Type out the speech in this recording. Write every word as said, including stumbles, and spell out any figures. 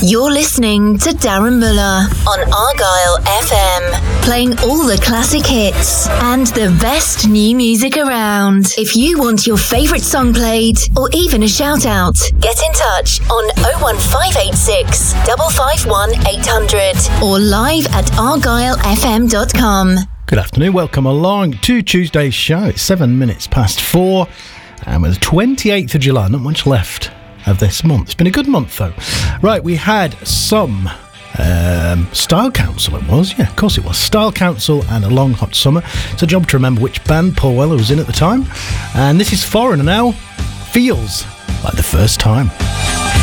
You're listening to Darren Muller on Argyle F M, playing all the classic hits and the best new music around. If you want your favourite song played or even a shout out, get in touch on oh one five eight six, five five one, eight hundred or live at argyle f m dot com. Good afternoon, welcome along to Tuesday's show. It's seven minutes past four, and with the twenty-eighth of July, not much left of this month. It's been a good month though. Right, we had some um, Style Council, it was, yeah, of course it was. Style Council and A Long Hot Summer. It's a job to remember which band Paul Weller was in at the time. And this is Foreigner now, Feels Like the First Time.